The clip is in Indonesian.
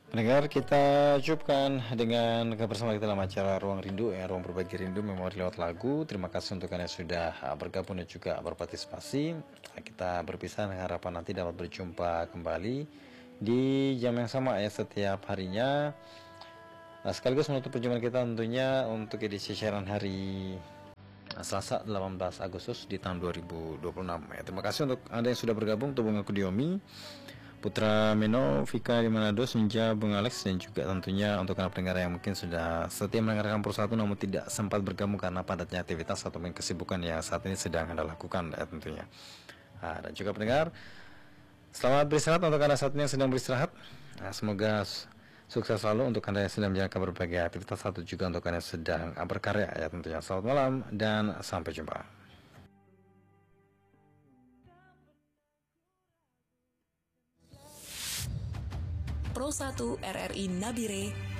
Pendengar, kita cukupkan dengan kebersamaan kita dalam acara Ruang Rindu, ruang berbagi rindu memori lewat lagu. Terima kasih untuk Anda yang sudah bergabung dan juga berpartisipasi. Kita berpisah dengan harapan nanti dapat berjumpa kembali di jam yang sama ya setiap harinya. Sekaligus menutup perjumpaan kita tentunya untuk edisi siaran hari Selasa 18 Agustus di tahun 2026 ya. Terima kasih untuk Anda yang sudah bergabung, untuk Bung Aku Diomi, Putra Meno, Vika di Manado, Senja, Bung Alex, dan juga tentunya untuk anak pendengar yang mungkin sudah setia mendengarkan persatu namun tidak sempat bergabung karena padatnya aktivitas atau kesibukan yang saat ini sedang Anda lakukan ya tentunya. Dan juga pendengar, selamat beristirahat untuk Anda saat ini yang sedang beristirahat. Semoga sukses selalu untuk Anda yang sedang menjalankan berbagai aktivitas, atau juga untuk Anda yang sedang berkarya ya tentunya. Selamat malam dan sampai jumpa. Pro 1 RRI Nabire